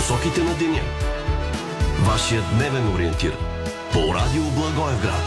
посоките на деня. Вашият дневен ориентир по радио Благоевград.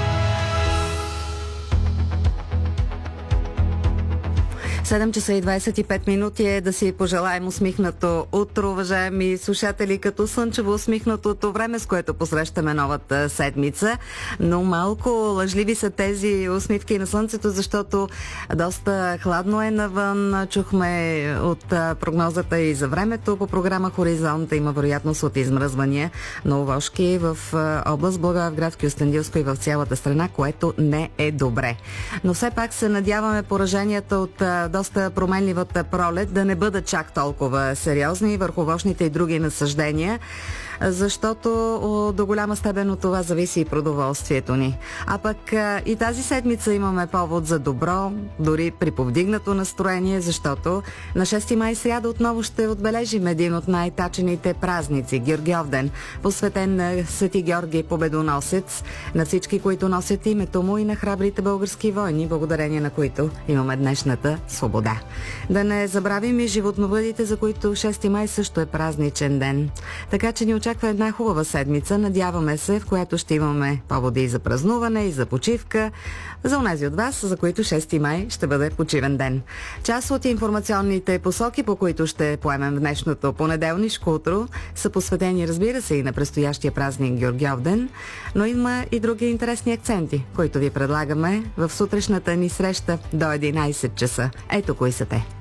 7 часа и 25 минути е да си пожелаем усмихнато утро, уважаеми слушатели, като слънчево усмихнатото време, с което посрещаме новата седмица. Но малко лъжливи са тези усмивки на слънцето, защото доста хладно е навън. Чухме от прогнозата и за времето. По програма Хоризонт има вероятност от измръзвания на овошки в област Благоевград, Кюстендилско и в цялата страна, което не е добре. Но все пак се надяваме пораженията от доста променливата пролет да не бъдат чак толкова сериозни върху овощните и други насаждения, защото до голяма степен от това зависи и продоволствието ни. А пък и тази седмица имаме повод за добро, дори при повдигнато настроение, защото на 6 май сряда отново ще отбележим един от най-тачените празници – Георгиовден, посветен на Свети Георги Победоносец, на всички, които носят името му и на храбрите български войни, благодарение на които имаме днешната свобода. Да не забравим и животновъдите, за които 6 май също е празничен ден. Така че ни очаква една хубава седмица, надяваме се, в която ще имаме поводи и за празнуване, и за почивка, за онези от вас, за които 6 май ще бъде почивен ден. Част от информационните посоки, по които ще поемем в днешното понеделнишко утро, са посветени, разбира се, и на предстоящия празник Георгиовден, но има и други интересни акценти, които ви предлагаме в сутрешната ни среща до 11 часа. Ето кои са те.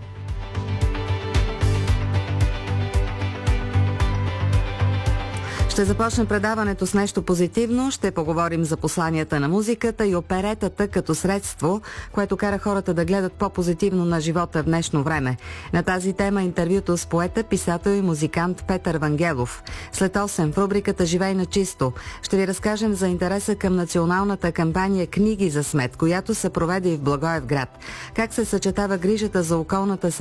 Ще започнем предаването с нещо позитивно. Ще поговорим за посланията на музиката и оперетата като средство, което кара хората да гледат по-позитивно на живота в днешно време. На тази тема интервюто с поета, писател и музикант Петър Вангелов. След 8 в рубриката «Живей на чисто» ще ви разкажем за интереса към националната кампания «Книги за смет», която се проведе и в Благоевград. Как се съчетава грижата за околната среда